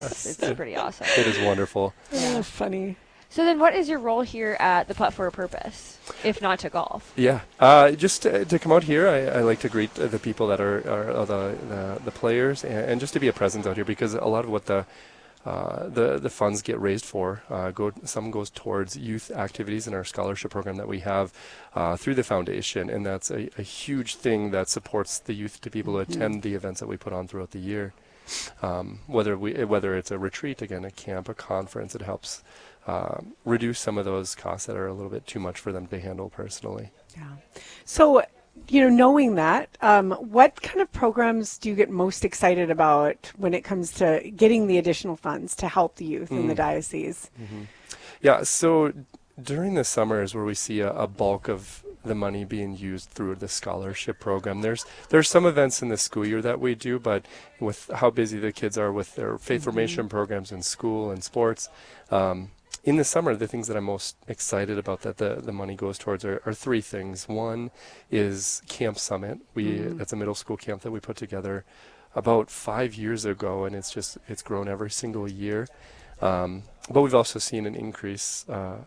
It's pretty awesome. It is wonderful. Oh, funny. So then what is your role here at the Putt for a Purpose, if not to golf? Yeah, just to come out here, I like to greet the people that are the players, and just to be a presence out here, because a lot of what the funds get raised for some goes towards youth activities in our scholarship program that we have through the foundation, and that's a huge thing that supports the youth to be able to attend the events that we put on throughout the year. Whether it's a retreat, again, a camp, a conference, it helps reduce some of those costs that are a little bit too much for them to handle personally. Yeah. So, knowing that, what kind of programs do you get most excited about when it comes to getting the additional funds to help the youth in the diocese? Mm-hmm. Yeah, so during the summer is where we see a bulk of the money being used through the scholarship program. There's some events in the school year that we do, but with how busy the kids are with their faith formation programs in school and sports, in the summer, the things that I'm most excited about that the money goes towards are three things. One is Camp Summit. That's a middle school camp that we put together about 5 years ago, and it's grown every single year. But we've also seen an increase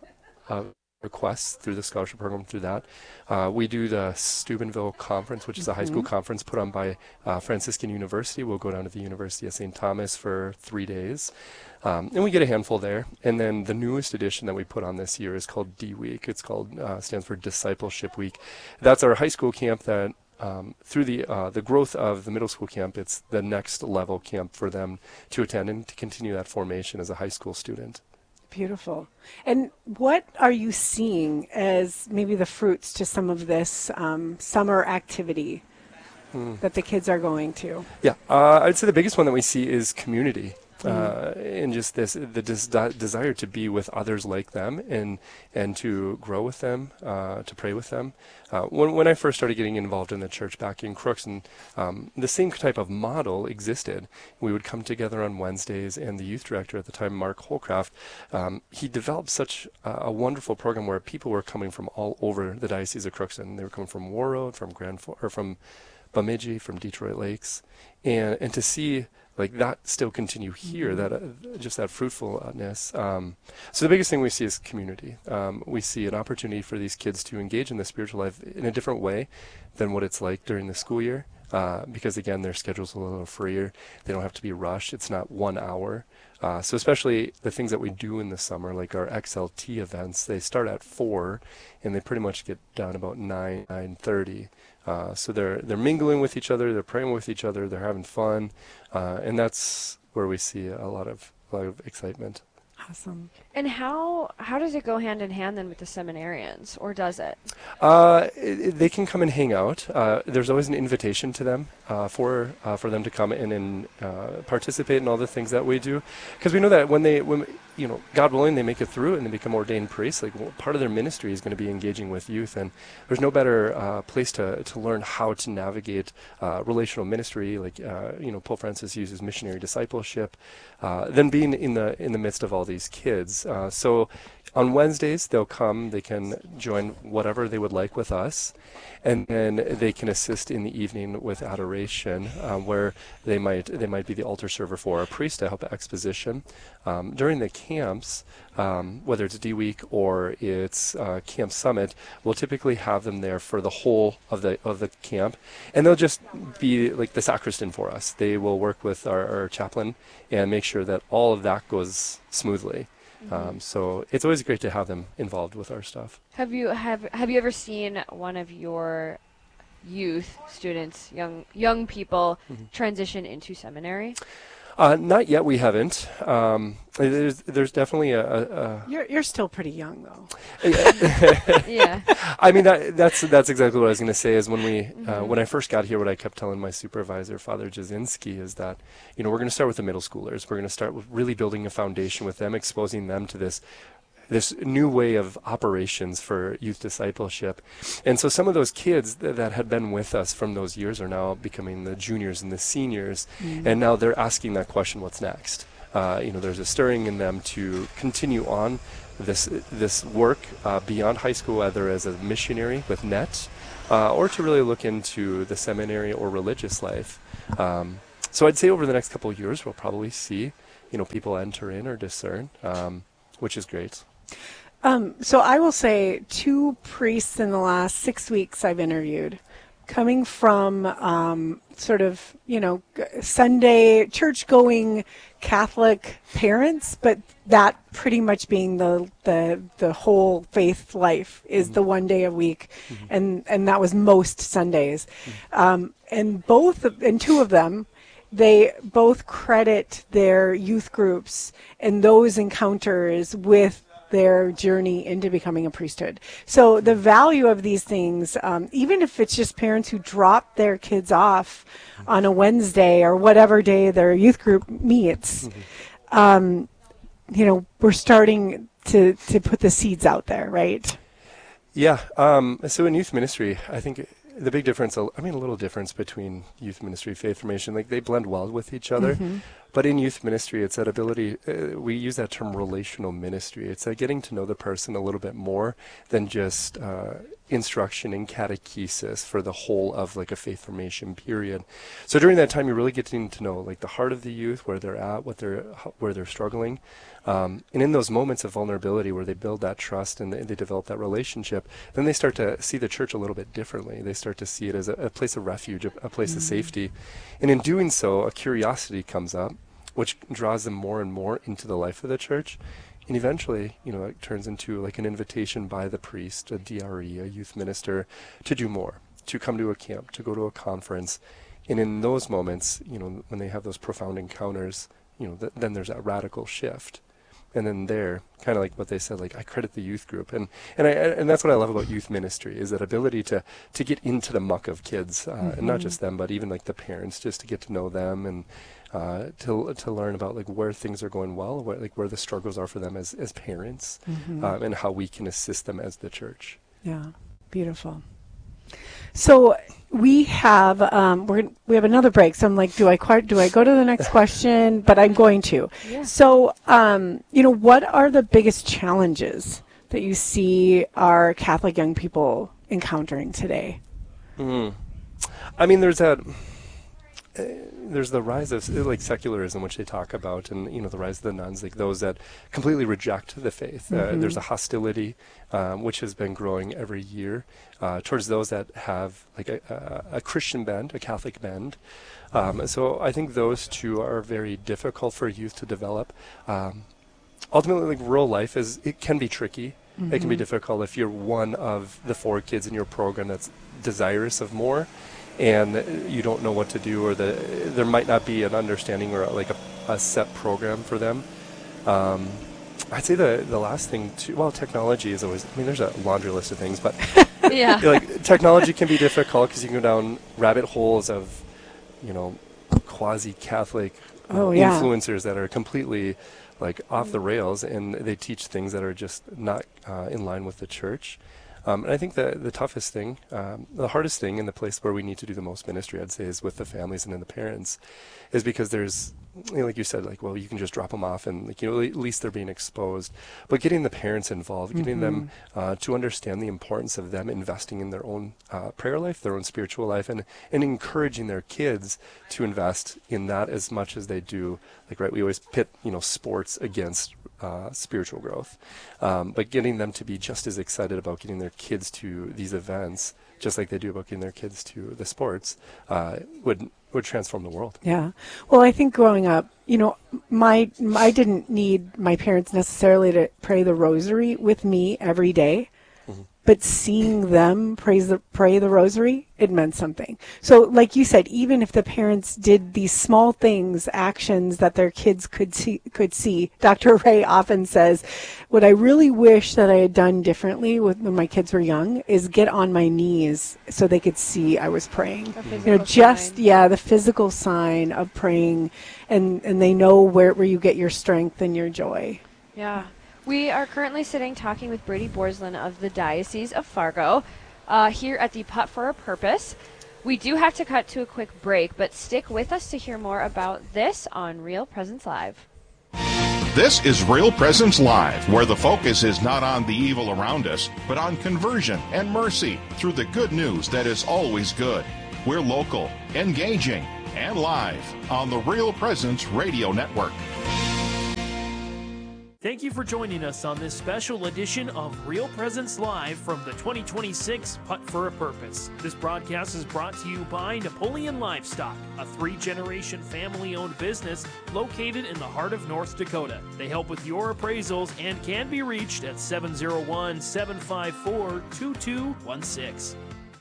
of requests through the scholarship program through that. We do the Steubenville Conference, which is a high school conference put on by Franciscan University. We'll go down to the University of St. Thomas for 3 days. And we get a handful there. And then the newest edition that we put on this year is called D-Week. It's called, stands for Discipleship Week. That's our high school camp that through the growth of the middle school camp, it's the next level camp for them to attend and to continue that formation as a high school student. Beautiful. And what are you seeing as maybe the fruits to some of this summer activity that the kids are going to? Yeah, I'd say the biggest one that we see is community. And just the desire to be with others like them and to grow with them, to pray with them. When I first started getting involved in the church back in Crooks, and the same type of model existed. We would come together on Wednesdays, and the youth director at the time, Mark Holcraft, he developed such a wonderful program where people were coming from all over the Diocese of Crookston. They were coming from Warroad, from Bemidji, from Detroit Lakes, and to see like that still continue here, that just that fruitfulness. So the biggest thing we see is community. We see an opportunity for these kids to engage in the spiritual life in a different way than what it's like during the school year, because again, their schedule's a little freer. They don't have to be rushed. It's not 1 hour. So especially the things that we do in the summer, like our XLT events, they start at 4 and they pretty much get done about 9:30. So they're mingling with each other, they're praying with each other, they're having fun, and that's where we see a lot of excitement. Awesome. And how does it go hand in hand then with the seminarians, or does it? They can come and hang out. There's always an invitation to them for them to come in and participate in all the things that we do, because we know that when God willing, they make it through and they become ordained priests. Like part of their ministry is going to be engaging with youth, and there's no better place to learn how to navigate relational ministry. Like Pope Francis uses missionary discipleship, than being in the midst of all these kids. So on Wednesdays they'll come. They can join whatever they would like with us, and then they can assist in the evening with adoration, where they might be the altar server for a priest to help exposition. During the camps, whether it's D-Week or it's Camp Summit, we'll typically have them there for the whole of the camp, and they'll just be like the sacristan for us. They will work with our chaplain and make sure that all of that goes smoothly. So it's always great to have them involved with our stuff. Have you ever seen one of your youth students, young people, transition into seminary? Not yet. We haven't. There's definitely a You're still pretty young, though. Yeah. I mean, that's exactly what I was going to say. Is when I first got here, what I kept telling my supervisor, Father Jasinski, is that we're going to start with the middle schoolers. We're going to start with really building a foundation with them, exposing them to this new way of operations for youth discipleship. And so some of those kids that had been with us from those years are now becoming the juniors and the seniors, and now they're asking that question, what's next? There's a stirring in them to continue on this work beyond high school, whether as a missionary with NET, or to really look into the seminary or religious life. So I'd say over the next couple of years, we'll probably see people enter in or discern, which is great. So I will say 2 priests in the last 6 weeks I've interviewed, coming from sort of, Sunday church-going Catholic parents, but that pretty much being the whole faith life is the one day a week, and that was most Sundays. And 2 of them, they both credit their youth groups and those encounters with their journey into becoming a priesthood. So the value of these things, even if it's just parents who drop their kids off on a Wednesday or whatever day their youth group meets, we're starting to put the seeds out there, right? Yeah. So in youth ministry, I think the big difference, a little difference between youth ministry, faith formation, like they blend well with each other. But in youth ministry, it's that ability, we use that term relational ministry. It's that getting to know the person a little bit more than just instruction and catechesis for the whole of like a faith formation period. So during that time, you're really getting to know like the heart of the youth, where they're at, where they're struggling. And in those moments of vulnerability where they build that trust and they develop that relationship, then they start to see the church a little bit differently. They start to see it as a place of refuge, a place of safety. And in doing so, a curiosity comes up, which draws them more and more into the life of the church. And eventually, it turns into like an invitation by the priest, a DRE, a youth minister, to do more, to come to a camp, to go to a conference. And in those moments, when they have those profound encounters, then there's that radical shift. And then there, kind of like what they said, like I credit the youth group, and that's what I love about youth ministry, is that ability to get into the muck of kids, and not just them, but even like the parents, just to get to know them and to learn about like where things are going well, where the struggles are for them as parents, and how we can assist them as the church. Yeah, beautiful. So we have we have another break. So I'm like, do I go to the next question? But I'm going to. Yeah. So what are the biggest challenges that you see our Catholic young people encountering today? There's the rise of like secularism, which they talk about, and the rise of the nuns, like those that completely reject the faith. There's a hostility which has been growing every year towards those that have like a Christian bend, a Catholic bend. So I think those two are very difficult for youth to develop. Ultimately, like rural life it can be tricky. It can be difficult if you're one of the 4 kids in your program that's desirous of more, and you don't know what to do, or there might not be an understanding or like a set program for them. I'd say the last thing too, well, technology is always, there's a laundry list of things, but yeah, like technology can be difficult because you can go down rabbit holes of, quasi-Catholic influencers that are completely like off the rails, and they teach things that are just not in line with the church. And I think the toughest thing, the hardest thing, and the place where we need to do the most ministry, I'd say, is with the families and then the parents, is because there's, like you said, like, well, you can just drop them off and, like, at least they're being exposed. But getting the parents involved, getting them to understand the importance of them investing in their own prayer life, their own spiritual life, and encouraging their kids to invest in that as much as they do. Like, right, we always pit, sports against spiritual growth. But getting them to be just as excited about getting their kids to these events, just like they do about getting their kids to the sports, would transform the world. Yeah. Well, I think growing up, I didn't need my parents necessarily to pray the rosary with me every day. But seeing them pray the rosary, it meant something. So like you said, even if the parents did these small things, actions that their kids could see, Dr. Ray often says, what I really wish that I had done differently when my kids were young is get on my knees so they could see I was praying. The physical sign of praying, and they know where you get your strength and your joy. Yeah. We are currently sitting talking with Brady Borslin of the Diocese of Fargo here at the Putt for a Purpose. We do have to cut to a quick break, but stick with us to hear more about this on Real Presence Live. This is Real Presence Live, where the focus is not on the evil around us, but on conversion and mercy through the good news that is always good. We're local, engaging, and live on the Real Presence Radio Network. Thank you for joining us on this special edition of Real Presence Live from the 2026 Putt for a Purpose. This broadcast is brought to you by Napoleon Livestock, a 3-generation family-owned business located in the heart of North Dakota. They help with your appraisals and can be reached at 701-754-2216.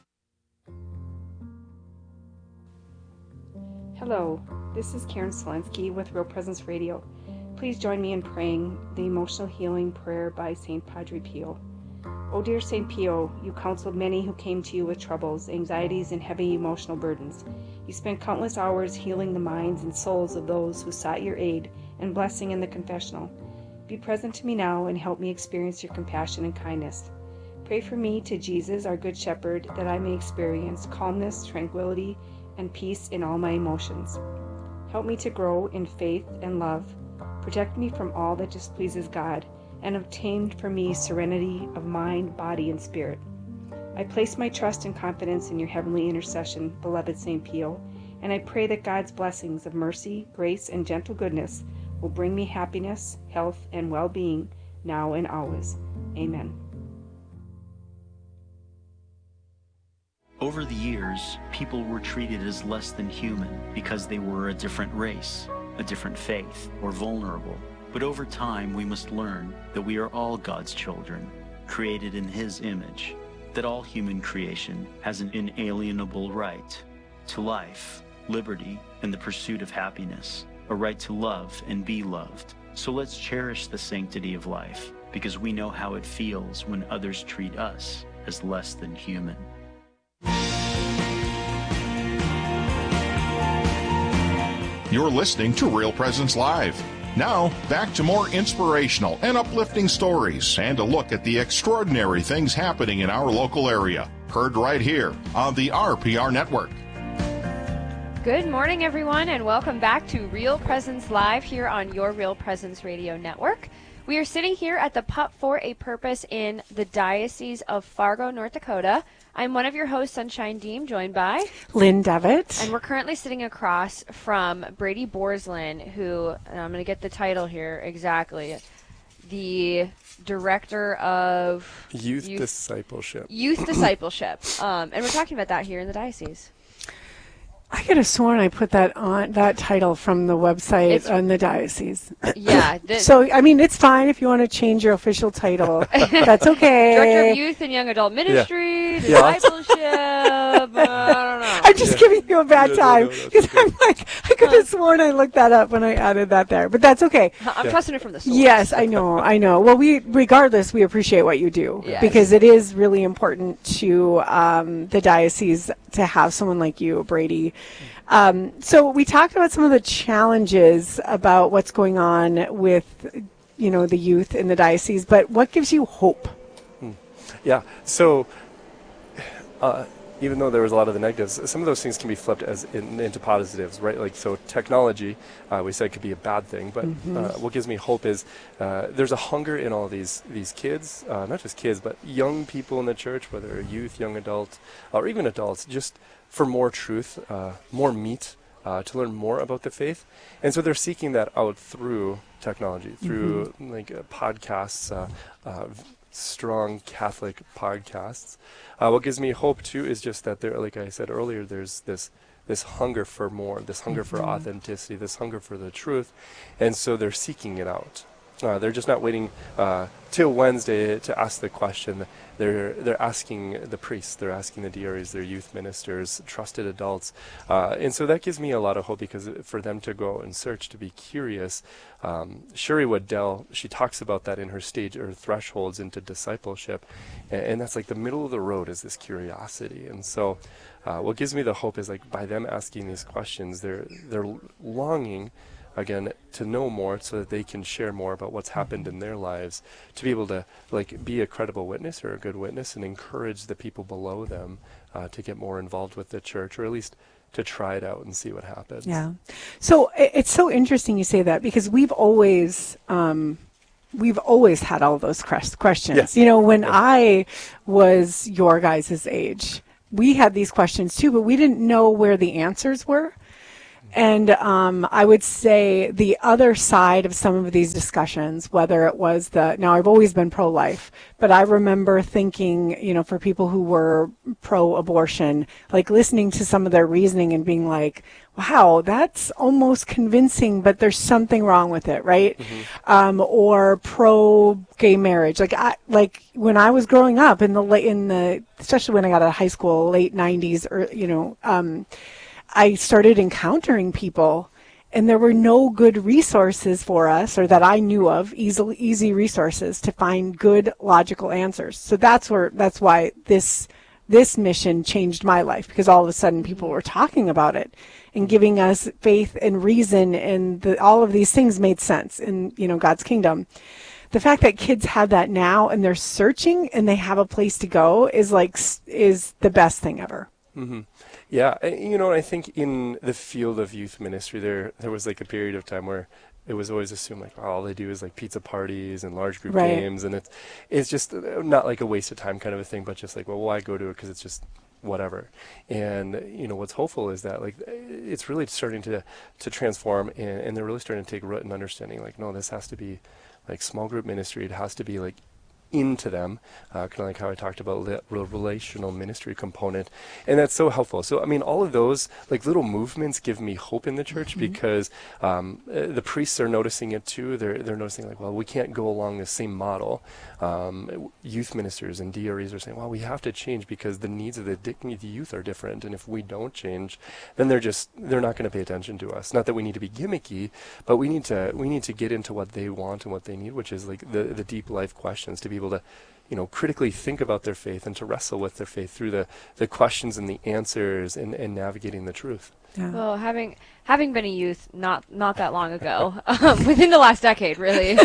Hello, this is Karen Selensky with Real Presence Radio. Please join me in praying the emotional healing prayer by St. Padre Pio. O dear St. Pio, you counseled many who came to you with troubles, anxieties, and heavy emotional burdens. You spent countless hours healing the minds and souls of those who sought your aid and blessing in the confessional. Be present to me now and help me experience your compassion and kindness. Pray for me to Jesus, our Good Shepherd, that I may experience calmness, tranquility, and peace in all my emotions. Help me to grow in faith and love. Protect me from all that displeases God, and obtain for me serenity of mind, body, and spirit. I place my trust and confidence in your heavenly intercession, beloved St. Pio, and I pray that God's blessings of mercy, grace, and gentle goodness will bring me happiness, health, and well-being now and always. Amen. Over the years, people were treated as less than human because they were a different race, a different faith, or vulnerable. But over time, we must learn that we are all God's children, created in His image, that all human creation has an inalienable right to life, liberty, and the pursuit of happiness, a right to love and be loved. So let's cherish the sanctity of life, because we know how it feels when others treat us as less than human. You're listening to Real Presence Live. Now, back to more inspirational and uplifting stories and a look at the extraordinary things happening in our local area. Heard right here on the RPR Network. Good morning, everyone, and welcome back to Real Presence Live here on your Real Presence Radio Network. We are sitting here at the Putt for a Purpose in the Diocese of Fargo, North Dakota. I'm one of your hosts, Sunshine Deem, joined by Lynn Devitt. And we're currently sitting across from Brady Borslin, who, and I'm going to get the title here exactly, the Director of Youth Discipleship. Youth Discipleship. And we're talking about that here in the diocese. I could have sworn I put that on that title from the website on the diocese. Yeah. So, I mean, it's fine if you want to change your official title. That's okay. Director of Youth and Young Adult Ministry, Discipleship. I don't know. I'm just giving you a bad time because I'm like, I could have sworn I looked that up when I added that there, but that's okay. I'm trusting it from the source. Yes, I know. Well, regardless, we appreciate what you do because it is really important to the diocese to have someone like you, Brady. So we talked about some of the challenges about what's going on with, the youth in the diocese, but what gives you hope? Yeah. So even though there was a lot of the negatives, some of those things can be flipped into positives, right? Like, so technology, we said could be a bad thing, but what gives me hope is there's a hunger in all these kids, not just kids, but young people in the church, whether youth, young adults, or even adults, just for more truth, more meat, to learn more about the faith. And so they're seeking that out through technology, through podcasts, strong Catholic podcasts. What gives me hope too is just that there, like I said earlier, there's this hunger for more, this hunger for authenticity, this hunger for the truth, and so they're seeking it out. They're just not waiting till Wednesday to ask the question. They're asking the priests, they're asking the diaries, their youth ministers, trusted adults, and so that gives me a lot of hope because for them to go and search, to be curious. Sherry Waddell, she talks about that in her stage or thresholds into discipleship, and that's like the middle of the road is this curiosity. And so what gives me the hope is like by them asking these questions, they're longing again to know more so that they can share more about what's happened in their lives, to be able to like be a credible witness or a good witness and encourage the people below them to get more involved with the church, or at least to try it out and see what happens. Yeah. So it's so interesting you say that because we've always had all those questions. Yes. When I was your guys' age, we had these questions too, but we didn't know where the answers were. And I would say the other side of some of these discussions, whether it was now I've always been pro-life, but I remember thinking, for people who were pro-abortion, like listening to some of their reasoning and being like, wow, that's almost convincing, but there's something wrong with it, right? Mm-hmm. Or pro-gay marriage. Like when I was growing up especially when I got out of high school, late 90s, or, I started encountering people, and there were no good resources for us, or that I knew of, easy resources to find good logical answers. So that's why this mission changed my life, because all of a sudden people were talking about it and giving us faith and reason, and all of these things made sense in God's kingdom. The fact that kids have that now and they're searching and they have a place to go is the best thing ever. Mm-hmm. Yeah, I think in the field of youth ministry, there was like a period of time where it was always assumed like, all they do is like pizza parties and large group games, and it's just not like a waste of time kind of a thing, but just like, well, why go to it? Because it's just whatever. And what's hopeful is that like it's really starting to transform, and they're really starting to take root in understanding like, no, this has to be like small group ministry. It has to be like into them, kind of like how I talked about the relational ministry component, and that's so helpful. So I mean, all of those like little movements give me hope in the church, mm-hmm. because the priests are noticing it too. They're noticing like, well, we can't go along the same model. Youth ministers and DREs are saying, well, we have to change because the needs of the youth are different, and if we don't change, then they're not going to pay attention to us. Not that we need to be gimmicky, but we need to get into what they want and what they need, which is like the deep life questions, to be able to critically think about their faith and to wrestle with their faith through the questions and the answers and navigating the truth. Yeah. Well, having been a youth not that long ago, within the last decade, really,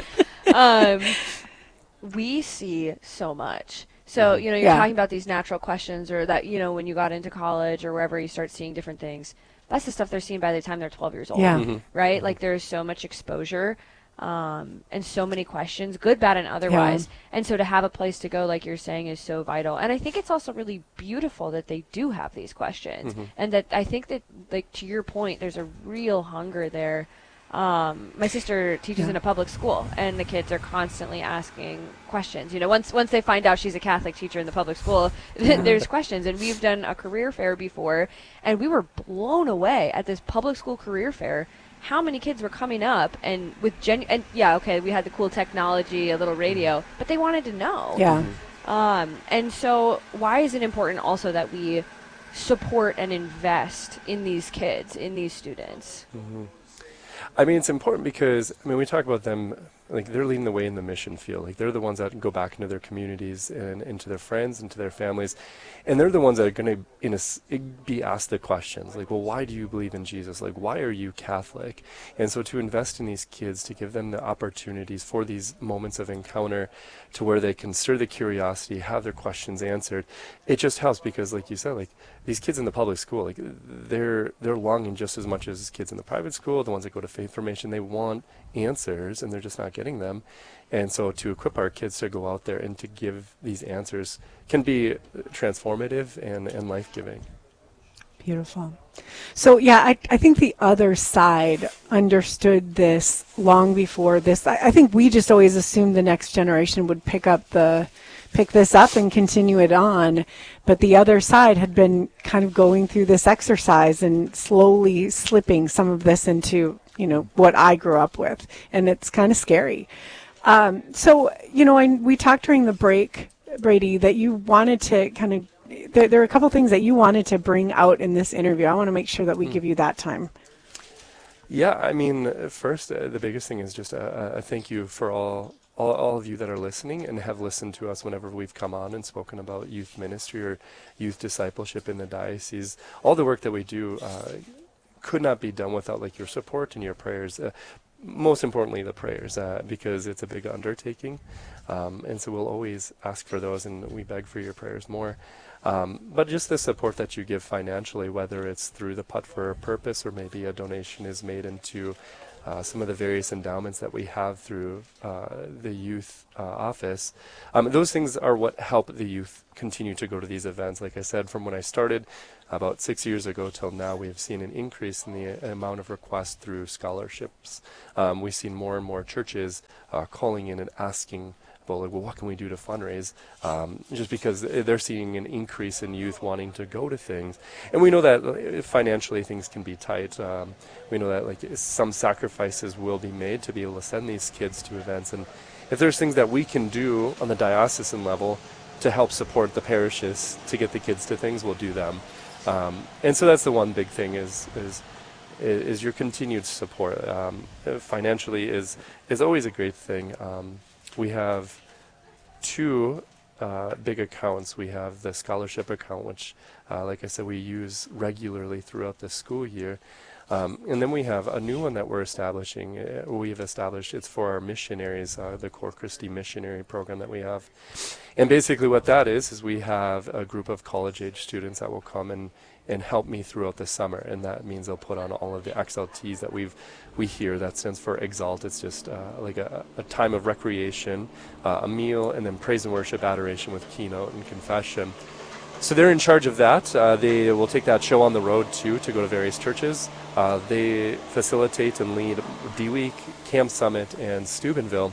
we see so much. So, you're talking about these natural questions, or that, when you got into college or wherever you start seeing different things, that's the stuff they're seeing by the time they're 12 years old, mm-hmm. right? Mm-hmm. Like there's so much exposure. And so many questions, good, bad, and otherwise. Yeah. And so to have a place to go, like you're saying, is so vital. And I think it's also really beautiful that they do have these questions. Mm-hmm. And that I think that, like, to your point, there's a real hunger there. My sister teaches in a public school, and the kids are constantly asking questions. Once they find out she's a Catholic teacher in the public school, there's questions. And we've done a career fair before, and we were blown away at this public school career fair how many kids were coming up and with we had the cool technology, a little radio, but they wanted to know. Yeah. And so why is it important also that we support and invest in these kids, in these students? Mm-hmm. I mean, it's important because, we talk about them, like they're leading the way in the mission field. Like they're the ones that go back into their communities and into their friends, into their families. And they're the ones that are going to be asked the questions like, well, why do you believe in Jesus? Like, why are you Catholic? And so to invest in these kids, to give them the opportunities for these moments of encounter to where they can stir the curiosity, have their questions answered, it just helps because, like you said, like these kids in the public school, like they're longing just as much as kids in the private school, the ones that go to faith formation. They want answers and they're just not getting them. And so to equip our kids to go out there and to give these answers can be transformative and life-giving. Beautiful. So I think the other side understood this long before this. I think we just always assumed the next generation would pick this up and continue it on. But the other side had been kind of going through this exercise and slowly slipping some of this into, what I grew up with. And it's kind of scary. We talked during the break, Brady, that you wanted to kind of, there are a couple things that you wanted to bring out in this interview. I want to make sure that we give you that time. Yeah, first, the biggest thing is just a thank you for all of you that are listening and have listened to us whenever we've come on and spoken about youth ministry or youth discipleship in the diocese. All the work that we do could not be done without like your support and your prayers. Most importantly, the prayers, because it's a big undertaking. And so we'll always ask for those, and we beg for your prayers more. But just the support that you give financially, whether it's through the Putt for a Purpose or maybe a donation is made into some of the various endowments that we have through the youth office. Those things are what help the youth continue to go to these events. Like I said, from when I started about 6 years ago till now, we have seen an increase in the amount of requests through scholarships. We've seen more and more churches calling in and asking, well, what can we do to fundraise? Just because they're seeing an increase in youth wanting to go to things. And we know that financially things can be tight. We know that like some sacrifices will be made to be able to send these kids to events. And if there's things that we can do on the diocesan level to help support the parishes to get the kids to things, we'll do them. And so that's the one big thing is your continued support. Financially is always a great thing. We have two big accounts. We have the scholarship account, which, like I said, we use regularly throughout the school year. And then we have a new one that we're establishing. We've established, it's for our missionaries, the Cor Christi missionary program that we have. And basically what that is we have a group of college-age students that will come and help me throughout the summer. And that means they'll put on all of the XLTs that we hear. That stands for Exalt. It's just like a time of recreation, a meal, and then praise and worship, adoration with keynote and confession. So they're in charge of that. They will take that show on the road, too, to go to various churches. They facilitate and lead D-Week, Camp Summit, and Steubenville.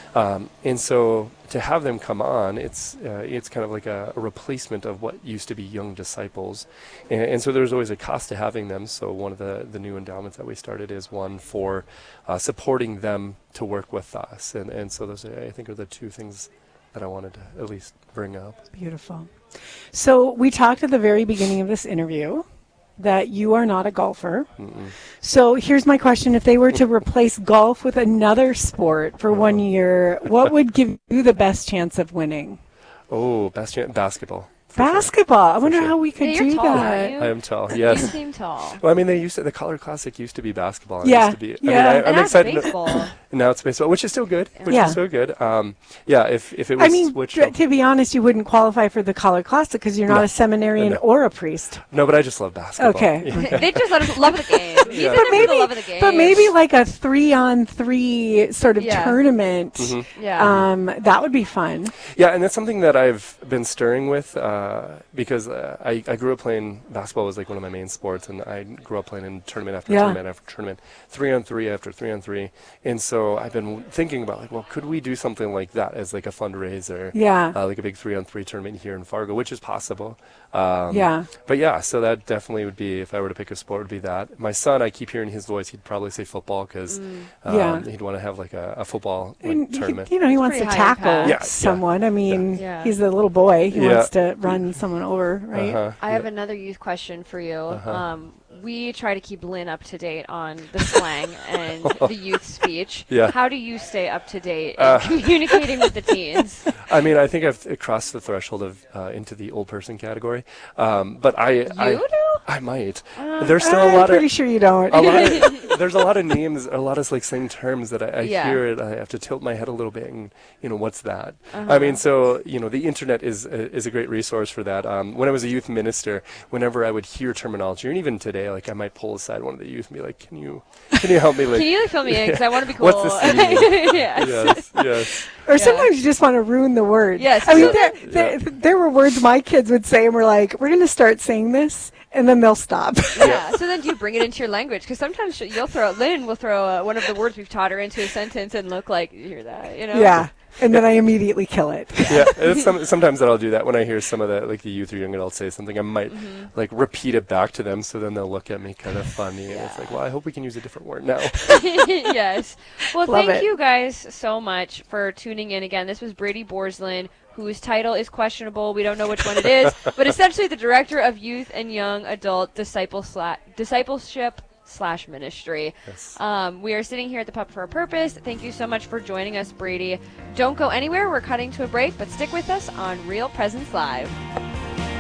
And so to have them come on, it's kind of like a replacement of what used to be Young Disciples. And so there's always a cost to having them. So one of the new endowments that we started is one for supporting them to work with us. And so those, I think, are the two things that I wanted to at least bring up. Beautiful. So we talked at the very beginning of this interview that you are not a golfer. Mm-mm. So here's my question. If they were to replace golf with another sport for 1 year, what would give you the best chance of winning? Oh, best chance, basketball. Basketball. I wonder sure. how we could You're do tall, that. aren't you? I am tall, You yes. seem tall. Well, I mean, the Color Classic used to be basketball. And Yeah, it used to be, yeah. I mean, And I'm that's excited. baseball. Now it's baseball, which is still good. Which Yeah. is still good. Yeah, if it was I mean, switched. to be honest, you wouldn't qualify for the Color Classic because you're not No. a seminarian No. or a priest. No, but I just love basketball. Okay. Yeah. They just love the game. He's Yeah. in it for the love of the game. But maybe like a 3-on-3 sort of Yeah. tournament. Mm-hmm. Yeah. That would be fun. Yeah, and that's something that I've been stirring with because I grew up playing basketball was like one of my main sports, and I grew up playing in tournament after Yeah. tournament after tournament, 3-on-3 after 3-on-3, and so I've been thinking about like, well, could we do something like that as like a fundraiser? Yeah. Like a big 3-on-3 tournament here in Fargo, which is possible. Yeah. But yeah, so that definitely would be, if I were to pick a sport, would be that. My son, I keep hearing his voice. He'd probably say football because Yeah. he'd want to have like a football And tournament. he wants to pretty high tackle impact. Yeah, someone. I mean, Yeah. he's a little boy. He Yeah. wants to run someone over, right? I have another youth question for you. We try to keep Lynn up to date on the slang and the youth speech. Yeah. How do you stay up to date in communicating with the teens? I mean, I think I've crossed the threshold of into the old person category, but I do? I might. There's still a I'm lot pretty of sure you don't. there's a lot of names, a lot of like slang terms that I Yeah. hear it. I have to tilt my head a little bit, and what's that? I mean, so the internet is a great resource for that. When I was a youth minister, whenever I would hear terminology, and even today, like I might pull aside one of the youth and be like, "Can you help me?" Like, Can you fill me in? Because I want to be cool. What's this mean? Yes. yes. Or sometimes you just want to ruin the word. Yes. I mean, Yeah. there were words my kids would say, and we're like, we're going to start saying this, and then they'll stop. Yeah. So then do you bring it into your language? Because sometimes Lynn will throw one of the words we've taught her into a sentence and look like, you hear that, Yeah. And then I immediately kill it. Yeah, it's sometimes that I'll do that when I hear some of the youth or young adults say something. I might like repeat it back to them, so then they'll look at me kind of funny, and it's like, well, I hope we can use a different word now. Yes. Well, Love thank it. you guys so much for tuning in again. This was Brady Borslin, whose title is questionable. We don't know which one it is, but essentially the director of youth and young adult discipleship / ministry. Yes. We are sitting here at the Pup for a Purpose. Thank you so much for joining us, Brady. Don't go anywhere. We're cutting to a break, but stick with us on Real Presence Live.